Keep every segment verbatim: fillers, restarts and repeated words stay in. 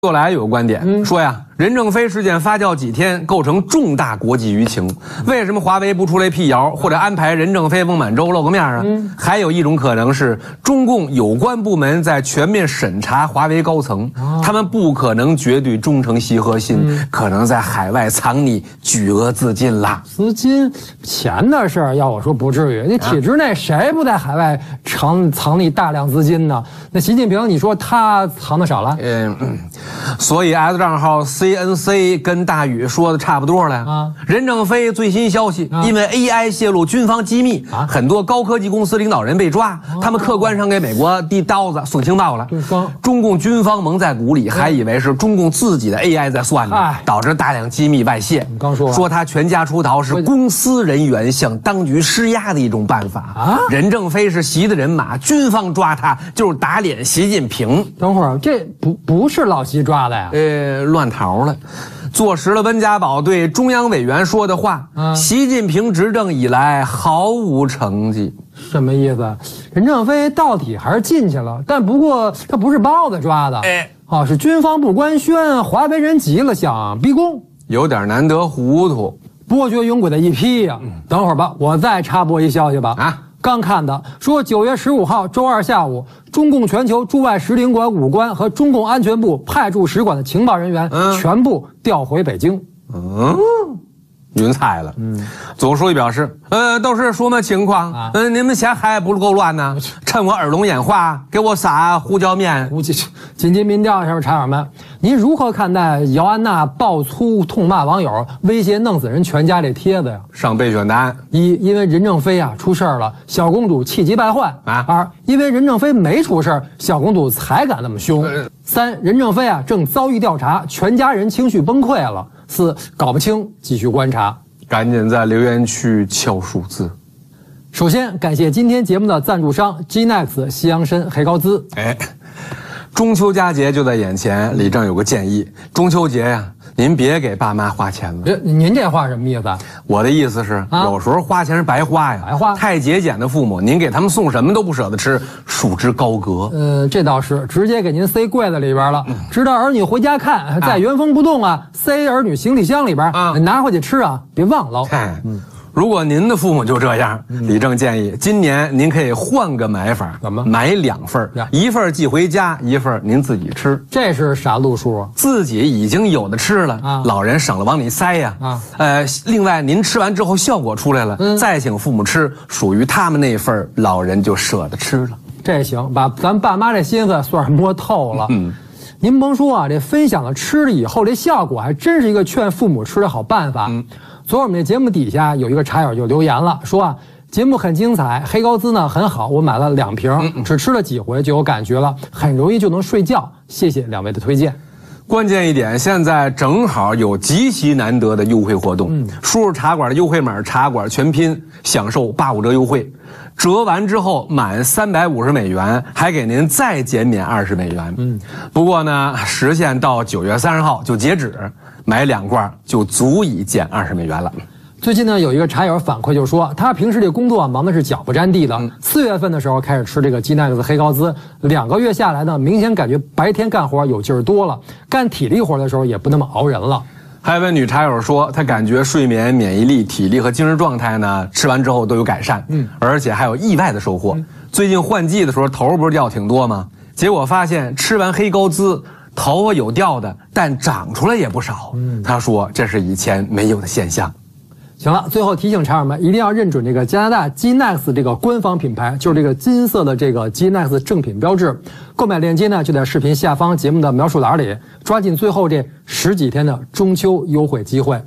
后来有观点、嗯、说呀，任正非事件发酵几天，构成重大国际舆情。为什么华为不出来辟谣，或者安排任正非、孟晚舟露个面啊？嗯、还有一种可能是，中共有关部门在全面审查华为高层，哦、他们不可能绝对忠诚习核心，嗯、可能在海外藏匿巨额资金啦。 资金钱的事儿，要我说不至于。你体制内谁不在海外藏藏匿大量资金呢？那习近平，你说他藏的少了？ 嗯。嗯所以 S 账号 C N C 跟大宇说的差不多了啊。任正非最新消息，啊、因为 A I 泄露军方机密，啊、很多高科技公司领导人被抓，啊、他们客观上给美国递刀子送情报了。中共军方蒙在鼓里，还以为是中共自己的 A I 在算呢，哎、导致大量机密外泄。 你刚说说他全家出逃是公司人员向当局施压的一种办法啊。任正非是习的人马，军方抓他就是打脸习近平。 等会儿，这不不是老习抓的呀？ 呃，乱逃了。坐实了温家宝对中央委员说的话，啊、习近平执政以来毫无成绩。 什么意思？任正非到底还是进去了，但不过他不是包子抓的，哎，啊，是军方部官宣，华为人急了，想逼宫， 有点难得糊涂， 波谲云诡的一批呀、啊。嗯、等会儿吧，我再插播一消息吧。啊。刚看的说，九月十五号周二下午，中共全球驻外使领馆武官和中共安全部派驻使馆的情报人员全部调回北京。 嗯，云彩了。嗯，总书记表示，呃，都是什么情况？嗯、呃，你们嫌还不够乱呢？趁我耳聋眼花，给我撒胡椒面。 紧急民调，下面查友们，您如何看待姚安娜爆粗痛骂网友，威胁弄死人全家这帖子呀？ 上备选单。 一，因为任正非啊出事了，小公主气急败坏啊。二，因为任正非没出事，小公主才敢那么凶。呃、三，任正非啊正遭遇调查，全家人情绪崩溃了。四，搞不清，继续观察。 赶紧在留言区敲数字。 首先感谢今天节目的赞助商 G N E X 西洋参黑高资。 哎，中秋佳节就在眼前，李正有个建议，中秋节呀，您别给爸妈花钱了。 您这话什么意思？ 我的意思是，啊、有时候花钱是白花呀， 白花。 太节俭的父母，您给他们送什么都不舍得吃，束之高阁。 呃，这倒是，直接给您塞柜子里边了，嗯、直到儿女回家看，再原封不动啊，塞儿女行李箱里边，啊、拿回去吃啊，别忘了。 嗯。如果您的父母就这样，嗯、李正建议今年您可以换个买法， 怎么买两份，一份寄回家，一份您自己吃。 这是啥路数啊？ 自己已经有的吃了，啊、老人省了往里塞呀。啊，呃，另外您吃完之后效果出来了，嗯、再请父母吃，属于他们那份，老人就舍得吃了。 这行，把咱爸妈这心思算是摸透了。嗯。您甭说啊，这分享了吃了以后，这效果还真是一个劝父母吃的好办法。嗯，昨儿我们这节目底下有一个茶友就留言了，说啊，节目很精彩，黑高资呢很好，我买了两瓶，嗯、只吃了几回就有感觉了，很容易就能睡觉。谢谢两位的推荐。 关键一点，现在正好有极其难得的优惠活动，嗯、输入茶馆的优惠码，茶馆全拼，享受八五折优惠。折完之后满三百五十美元，还给您再减免二十美元。嗯，不过呢，时限到九月三十号就截止，买两罐就足以减二十美元了。 最近呢，有一个茶友反馈就说，他平时这工作忙的是脚不沾地的。四、嗯、月份的时候开始吃这个 G N E X 黑高资，两个月下来呢，明显感觉白天干活有劲儿多了，干体力活的时候也不那么熬人了。 还有位女茶友说，她感觉睡眠、免疫力、体力和精神状态呢，吃完之后都有改善，嗯，而且还有意外的收获。嗯、最近换季的时候，头不是掉挺多吗？结果发现吃完黑高资，头发有掉的，但长出来也不少。嗯，她说这是以前没有的现象。 行了，最后提醒茶友们一定要认准这个加拿大 G N E X 这个官方品牌，就是这个金色的这个 G N E X 正品标志。购买链接呢就在视频下方节目的描述栏里，抓紧最后这十几天的中秋优惠机会。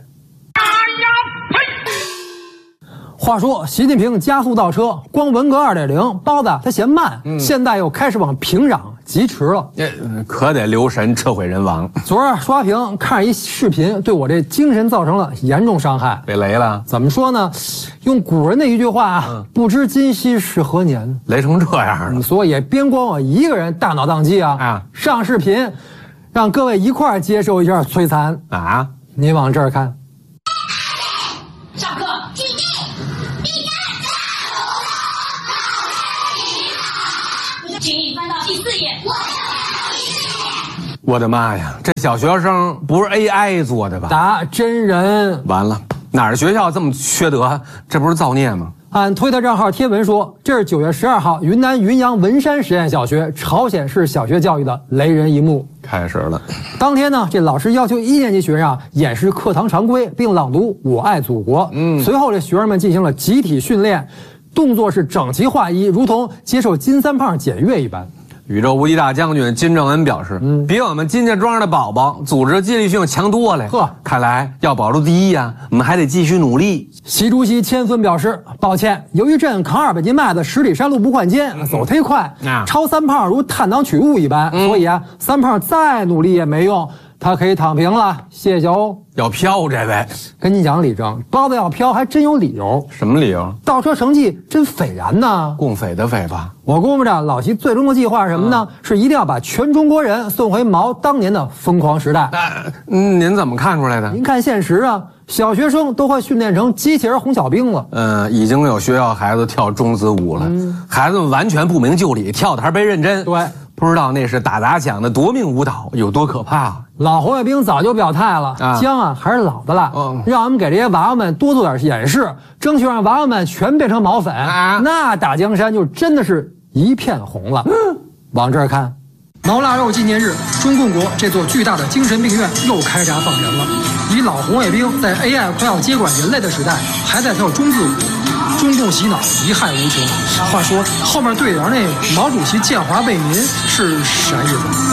话说习近平加速倒车，光文革 二点零， 包子他嫌慢，嗯、现在又开始往平壤疾驰了， 可得留神车毁人亡。 昨儿刷屏看着一视频，对我这精神造成了严重伤害。 被雷了？ 怎么说呢？用古人的一句话啊，嗯、不知今夕是何年， 雷成这样了。 所以也别光我一个人大脑宕机啊！啊，上视频，让各位一块儿接受一下摧残啊！你往这儿看。 上课，举杯，立正，请翻到第四页。 我的妈呀，这小学生不是 A I 做的吧？ 答：真人。 完了，哪儿学校这么缺德？这不是造孽吗？ 按推特账号贴文说，这是九月十二号云南云阳文山实验小学朝鲜式小学教育的雷人一幕。 开始了。 当天呢，这老师要求一年级学生啊演示课堂常规，并朗读《我爱祖国》。嗯，随后这学生们进行了集体训练，动作是整齐划一，如同接受金三胖检阅一般。 宇宙无敌大将军金正恩表示，嗯，比我们金家庄的宝宝组织纪律性强多了。呵，看来要保住第一呀、啊，我们还得继续努力。 习主席千孙表示，抱歉，由于朕扛二百斤麦子，十里山路不换肩，走忒快，啊、超三胖如探囊取物一般，嗯、所以啊，三胖再努力也没用。他可以躺平了，谢谢哦。 要飘这位， 跟你讲，李正，包子要飘还真有理由。 什么理由？ 倒车成绩真斐然呢。 共匪的匪吧？ 我估摸着老习最终的计划是什么呢？嗯、是一定要把全中国人送回毛当年的疯狂时代。 那、嗯、您怎么看出来的？ 您看现实啊，小学生都快训练成机器人红小兵了。 嗯，已经有学校孩子跳中子舞了，嗯、孩子们完全不明就里，跳的还倍认真。 对。 不知道那是打砸抢的夺命舞蹈有多可怕、啊。 老红卫兵早就表态了，啊姜啊还是老的辣，嗯、让我们给这些娃娃们多做点演示，争取让娃娃们全变成毛粉，啊、那大江山就真的是一片红了。嗯、往这儿看，毛腊肉纪念日，中共国这座巨大的精神病院又开闸放人了。以老红卫兵在 A I 快要接管人类的时代，还在跳中字舞。中共洗脑贻害无穷。话说后面对联那毛主席建华为民是啥意思？